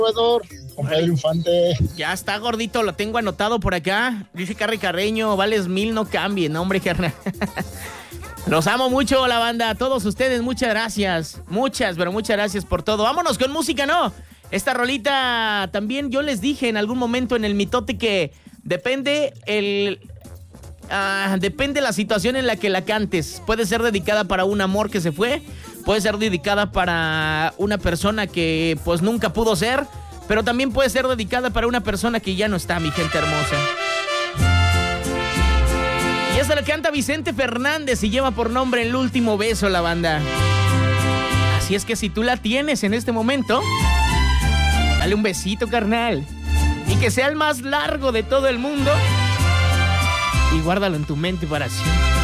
proveedor, con Pedro Infante. Ya está, gordito, lo tengo anotado por acá. Dice Carri Carreño, vales 1000, no cambien, hombre, carnal. Los amo mucho, la banda, a todos ustedes, muchas gracias. Muchas gracias por todo. Vámonos con música, ¿no? Esta rolita también yo les dije en algún momento en el mitote que depende la situación en la que la cantes. Puede ser dedicada para un amor que se fue, puede ser dedicada para una persona que pues nunca pudo ser, pero también puede ser dedicada para una persona que ya no está, mi gente hermosa. Y esa la canta Vicente Fernández y lleva por nombre El Último Beso, la banda. Así es que si tú la tienes en este momento, dale un besito, carnal. Y que sea el más largo de todo el mundo. Y guárdalo en tu mente para siempre.